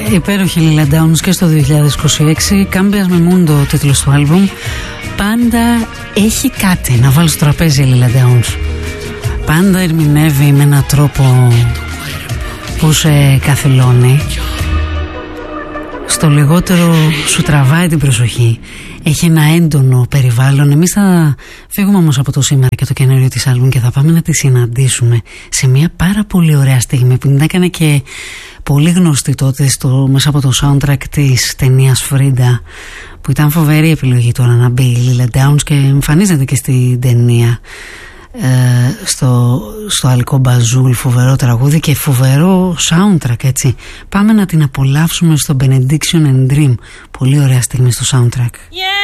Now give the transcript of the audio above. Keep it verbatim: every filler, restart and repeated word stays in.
Υπέροχη Lila Downs και στο δύο χιλιάδες είκοσι έξι. Cambias me mundo, ο τίτλος του άλμπουμ. Πάντα έχει κάτι να βάλει στο τραπέζι η Lila Downs. Πάντα ερμηνεύει με έναν τρόπο που σε καθυλώνει. Στο λιγότερο σου τραβάει την προσοχή. Έχει ένα έντονο περιβάλλον. Εμείς θα φύγουμε όμως από το σήμερα και το καινούριο της άλμπουμ και θα πάμε να τη συναντήσουμε σε μια πάρα πολύ ωραία στιγμή που την έκανε και πολύ γνωστή τότε στο, μέσα από το soundtrack της ταινίας Φρίντα, που ήταν φοβερή επιλογή τώρα να μπει η Lila Downs και εμφανίζεται και στην ταινία. Ε, στο, στο Αλικό Μπαζούλ, φοβερό τραγούδι και φοβερό soundtrack, έτσι. Πάμε να την απολαύσουμε στο Benediction and Dream. Πολύ ωραία στιγμή στο soundtrack. Yeah.